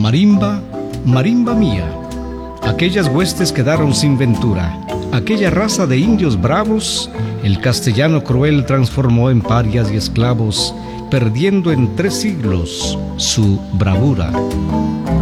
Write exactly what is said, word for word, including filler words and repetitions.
Marimba, marimba mía, aquellas huestes quedaron sin ventura, aquella raza de indios bravos, el castellano cruel transformó en parias y esclavos, perdiendo en tres siglos su bravura.